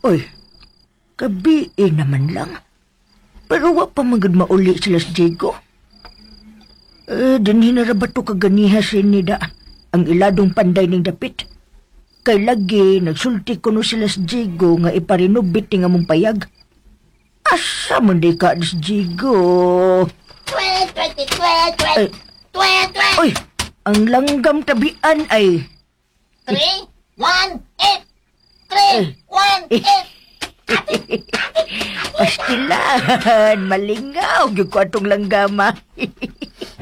Oy, kabiin naman lang. Pero wa pa magad mauli sila sa Diego. Din hinarabat to kaganiha sinida ang iladong panday ning dapit. Kay lagi nagsulti ko no sila sa Diego nga iparinubit nga mong payag. Asa man di ka sa Diego? Oy, ang langgam tabian ay 3, 1, 8! 3, 1, 8! pastilan, malingaw yung ko atong langgama.